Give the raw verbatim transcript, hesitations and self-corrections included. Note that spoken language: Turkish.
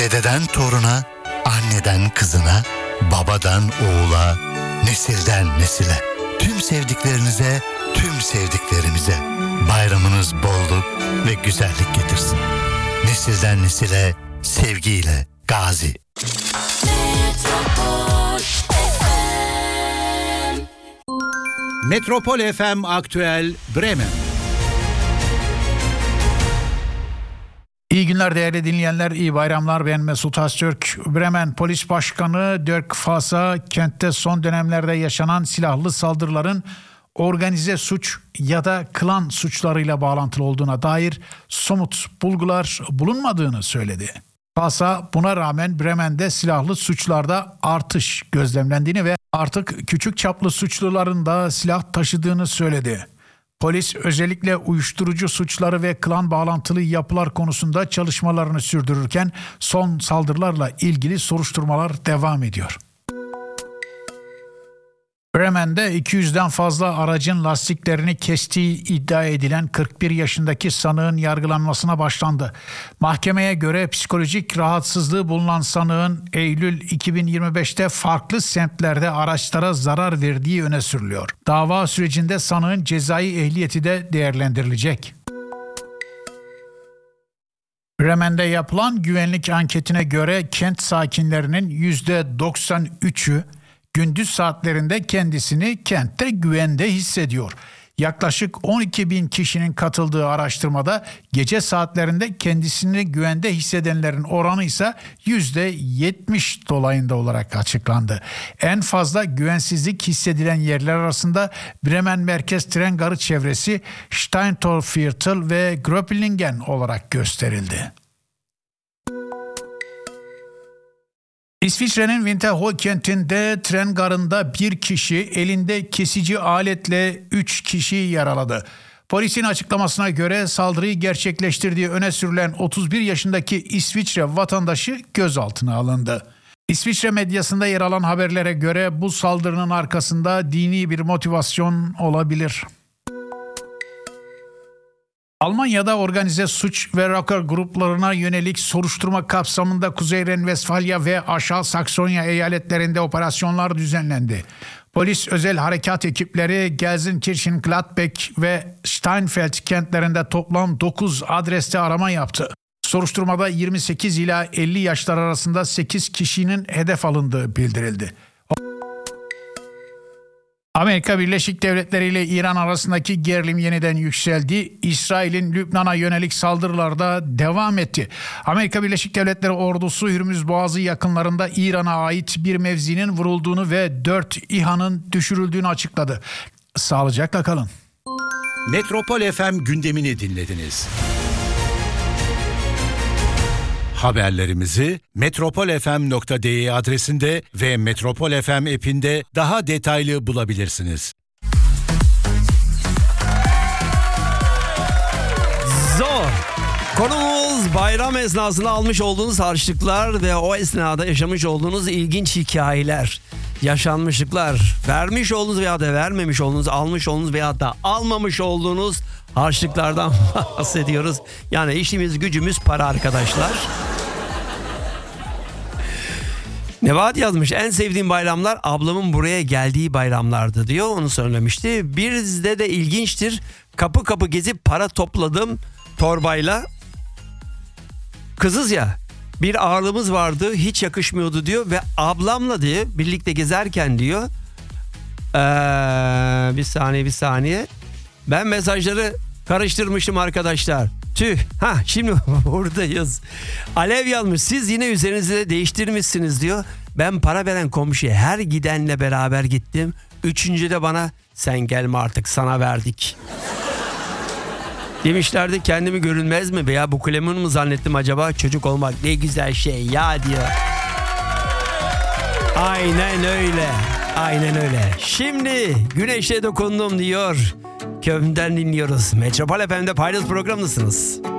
Dededen toruna, anneden kızına, babadan oğula, nesilden nesile. Tüm sevdiklerinize, tüm sevdiklerimize bayramınız bolluk ve güzellik getirsin. Nesilden nesile, sevgiyle Gazi. Metropol F M. Metropol F M Aktüel Bremen. İyi günler değerli dinleyenler, iyi bayramlar. Ben Mesut Öztürk. Bremen Polis Başkanı Dirk Faasa, kentte son dönemlerde yaşanan silahlı saldırıların organize suç ya da klan suçlarıyla bağlantılı olduğuna dair somut bulgular bulunmadığını söyledi. Faasa buna rağmen Bremen'de silahlı suçlarda artış gözlemlendiğini ve artık küçük çaplı suçluların da silah taşıdığını söyledi. Polis özellikle uyuşturucu suçları ve klan bağlantılı yapılar konusunda çalışmalarını sürdürürken son saldırılarla ilgili soruşturmalar devam ediyor. Bremen'de iki yüzden fazla aracın lastiklerini kestiği iddia edilen kırk bir yaşındaki sanığın yargılanmasına başlandı. Mahkemeye göre psikolojik rahatsızlığı bulunan sanığın Eylül iki bin yirmi beşte farklı semtlerde araçlara zarar verdiği öne sürülüyor. Dava sürecinde sanığın cezai ehliyeti de değerlendirilecek. Bremen'de yapılan güvenlik anketine göre kent sakinlerinin yüzde doksan üçü gündüz saatlerinde kendisini kentte güvende hissediyor. Yaklaşık on iki bin kişinin katıldığı araştırmada gece saatlerinde kendisini güvende hissedenlerin oranı ise yüzde yetmiş dolayında olarak açıklandı. En fazla güvensizlik hissedilen yerler arasında Bremen Merkez Tren Garı çevresi, Steintorviertel ve Gröpelingen olarak gösterildi. İsviçre'nin Winterthur kentinde tren garında bir kişi elinde kesici aletle üç kişi yaraladı. Polisin açıklamasına göre saldırıyı gerçekleştirdiği öne sürülen otuz bir yaşındaki İsviçre vatandaşı gözaltına alındı. İsviçre medyasında yer alan haberlere göre bu saldırının arkasında dini bir motivasyon olabilir. Almanya'da organize suç ve rocker gruplarına yönelik soruşturma kapsamında Kuzey Ren-Vesfalya ve Aşağı Saksonya eyaletlerinde operasyonlar düzenlendi. Polis özel harekat ekipleri Gelsenkirchen, Gladbeck ve Steinfeld kentlerinde toplam dokuz adreste arama yaptı. Soruşturmada yirmi sekiz ila elli yaşlar arasında sekiz kişinin hedef alındığı bildirildi. Amerika Birleşik Devletleri ile İran arasındaki gerilim yeniden yükseldi. İsrail'in Lübnan'a yönelik saldırılarda devam etti. Amerika Birleşik Devletleri ordusu Hürmüz Boğazı yakınlarında İran'a ait bir mevzinin vurulduğunu ve dört İHA'nın düşürüldüğünü açıkladı. Sağlıcakla kalın. Metropol F M gündemini dinlediniz. Haberlerimizi metropol f m nokta d e adresinde ve Metropol F M app'inde daha detaylı bulabilirsiniz. Zor. Konumuz bayram esnasında almış olduğunuz harçlıklar ve o esnada yaşamış olduğunuz ilginç hikayeler, yaşanmışlıklar, vermiş olduğunuz veya da vermemiş olduğunuz, almış olduğunuz veya da almamış olduğunuz harçlıklardan bahsediyoruz. Yani işimiz gücümüz para arkadaşlar. Nevat yazmış, en sevdiğim bayramlar ablamın buraya geldiği bayramlardı diyor, onu söylemişti. Bizde de ilginçtir, kapı kapı gezip para topladım torbayla. Kızız ya, bir ağırlığımız vardı, hiç yakışmıyordu diyor ve ablamla diyor birlikte gezerken diyor ee, bir saniye bir saniye ben mesajları karıştırmışım arkadaşlar. Tüh. Ha şimdi buradayız. Alev yazmış. Siz yine üzerinizi değiştirmişsiniz diyor. Ben para veren komşuya her gidenle beraber gittim. Üçüncü de bana sen gelme artık sana verdik. Demişlerdi kendimi görünmez mi veya bu klemun mu zannettim acaba? Çocuk olmak ne güzel şey ya diyor. Aynen öyle. Aynen öyle. Şimdi güneşe dokundum diyor. Köyümden dinliyoruz. Metropol F M'de Paydos programındasınız.